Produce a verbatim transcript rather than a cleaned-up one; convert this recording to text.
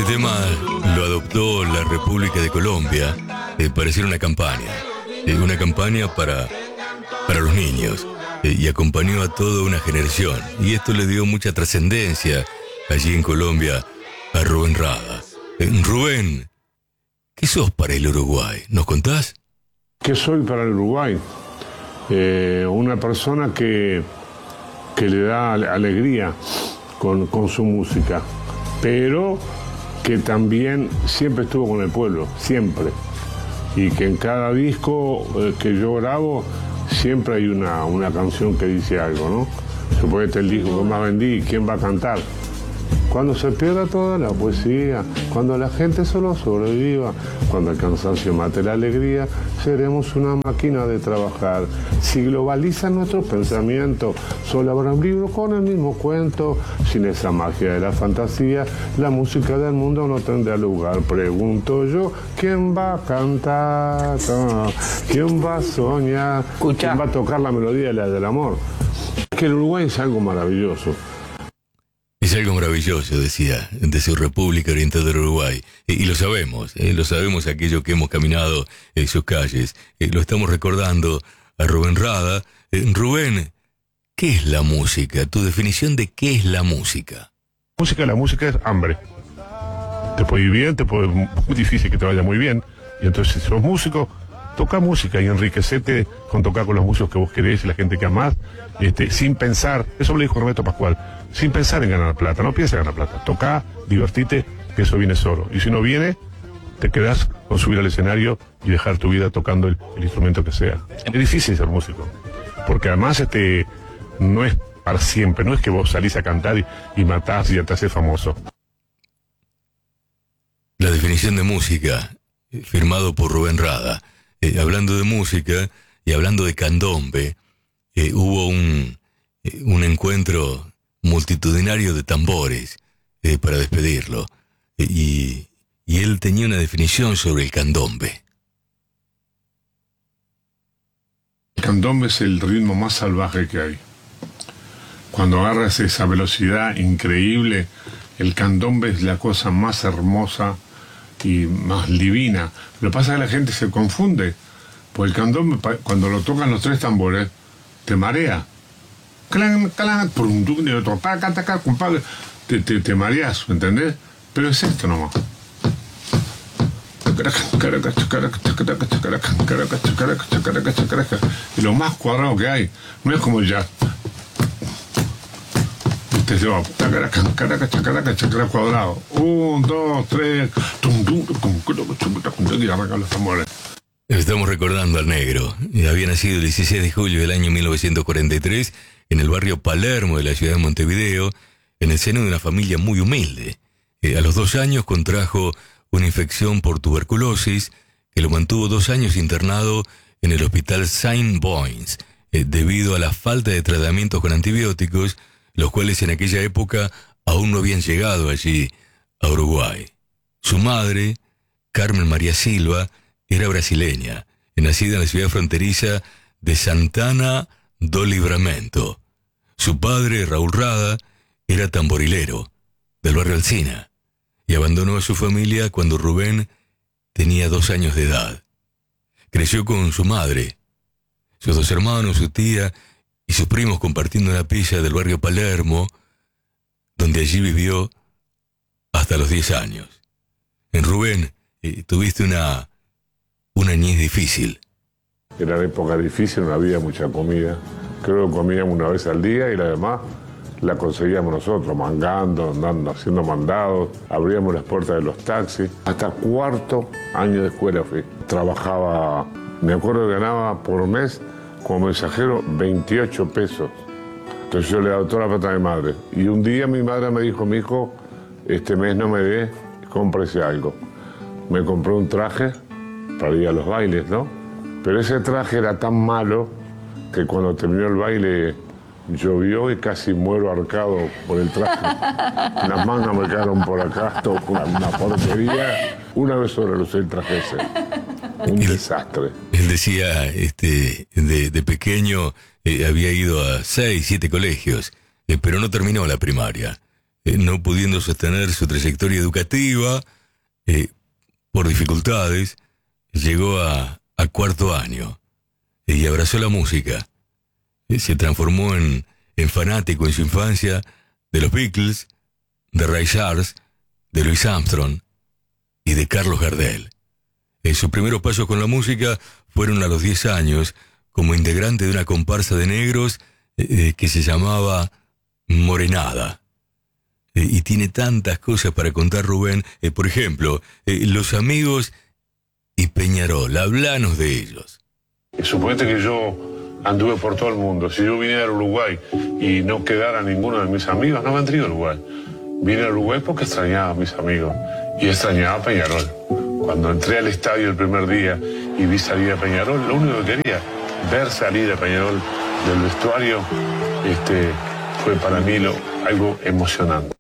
Este tema lo adoptó la República de Colombia eh, para hacer una campaña, eh, una campaña para, para los niños, eh, y acompañó a toda una generación. Y esto le dio mucha trascendencia allí en Colombia a Rubén Rada. Eh, Rubén, ¿qué sos para el Uruguay? ¿Nos contás? ¿Qué soy para el Uruguay? Eh, una persona que, que le da alegría con, con su música, pero que también siempre estuvo con el pueblo, siempre. Y que en cada disco eh, que yo grabo, siempre hay una, una canción que dice algo, ¿no? Suponete el disco que más vendí, ¿quién va a cantar? Cuando se pierda toda la poesía, cuando la gente solo sobreviva, cuando el cansancio mate la alegría, seremos una máquina de trabajar. Si globalizan nuestros pensamientos, solo habrá un libro con el mismo cuento. Sin esa magia de la fantasía, la música del mundo no tendrá lugar. Pregunto yo, ¿quién va a cantar? ¿Quién va a soñar? Escucha. ¿Quién va a tocar la melodía de la del amor? Es que el Uruguay es algo maravilloso. Es algo maravilloso, decía, de su República Oriental del Uruguay. Eh, y lo sabemos, eh, lo sabemos aquellos que hemos caminado en sus calles. Eh, lo estamos recordando a Rubén Rada. Eh, Rubén, ¿qué es la música? Tu definición de qué es la música. Música, la música es hambre. Te puede ir bien, te puede muy difícil que te vaya muy bien. Y entonces, si sos músico, toca música y enriquecete con tocar con los músicos que vos querés y la gente que amás, este, sin pensar, eso me lo dijo Roberto Pascual, sin pensar en ganar plata, no pienses en ganar plata, tocá, divertite, que eso viene solo. Y si no viene, te quedás con subir al escenario y dejar tu vida tocando el, el instrumento que sea. Es difícil ser músico, porque además este, no es para siempre, no es que vos salís a cantar y, y matás y ya te haces famoso. La definición de música, eh, firmado por Rubén Rada. Eh, hablando de música y hablando de candombe, eh, hubo un, eh, un encuentro multitudinario de tambores eh, para despedirlo. Eh, y, y él tenía una definición sobre el candombe. El candombe es el ritmo más salvaje que hay. Cuando agarras esa velocidad increíble, el candombe es la cosa más hermosa y más divina. Lo que pasa es que la gente se confunde, pues el candombe, cuando lo tocan los tres tambores, te marea. Clan, clan, pum, tum, y otro, taca, taca, compadre, te, te, te mareas, ¿me entendés? Pero es esto nomás. Y lo más cuadrado que hay, no es como el jazz. Te lleva cuadrado. Un, dos, tres, y arrancan los tambores. Estamos recordando al negro. Había nacido el dieciséis de julio del año mil novecientos cuarenta y tres en el barrio Palermo de la ciudad de Montevideo, en el seno de una familia muy humilde. Eh, a los dos años contrajo una infección por tuberculosis que lo mantuvo dos años internado en el hospital Saint-Boins, eh, debido a la falta de tratamientos con antibióticos, los cuales en aquella época aún no habían llegado allí a Uruguay. Su madre, Carmen María Silva, era brasileña, nacida en la ciudad fronteriza de Santana do Livramento. Su padre, Raúl Rada, era tamborilero del barrio Alsina y abandonó a su familia cuando Rubén tenía dos años de edad. Creció con su madre, sus dos hermanos, su tía y sus primos compartiendo una pieza del barrio Palermo, donde allí vivió hasta los diez años. En Rubén, eh, tuviste una, una niñez difícil. Era una época difícil, no había mucha comida. Creo que comíamos una vez al día y la demás la conseguíamos nosotros, mangando, andando, haciendo mandados. Abríamos las puertas de los taxis. Hasta cuarto año de escuela fui. Trabajaba, me acuerdo que ganaba por mes como mensajero veintiocho pesos. Entonces yo le daba toda la plata a mi madre. Y un día mi madre me dijo, mi hijo, este mes no me dé, cómprese algo. Me compré un traje para ir a los bailes, ¿no? Pero ese traje era tan malo que cuando terminó el baile llovió y casi muero ahorcado por el traje. Las mangas me quedaron por acá, todo una, una porquería. Una vez solo lo usé el traje ese. Un él, desastre. Él decía, este, de, de pequeño eh, había ido a seis, siete colegios, eh, pero no terminó la primaria. eh, no pudiendo sostener su trayectoria educativa eh, por dificultades, llegó a, a cuarto año eh, y abrazó la música. Eh, se transformó en, en fanático en su infancia de los Beatles, de Ray Charles, de Louis Armstrong y de Carlos Gardel. Eh, sus primeros pasos con la música fueron a los diez años como integrante de una comparsa de negros eh, que se llamaba Morenada. Eh, y tiene tantas cosas para contar Rubén. Eh, por ejemplo, eh, Los Amigos y Peñarol. Hablanos de ellos. Suponete que yo anduve por todo el mundo. Si yo viniera a Uruguay y no quedara ninguno de mis amigos, no vendría a Uruguay. Vine a Uruguay porque extrañaba a mis amigos y extrañaba a Peñarol. Cuando entré al estadio el primer día y vi salir a Peñarol, lo único que quería, ver salir a Peñarol del vestuario, este, fue para mí lo, algo emocionante.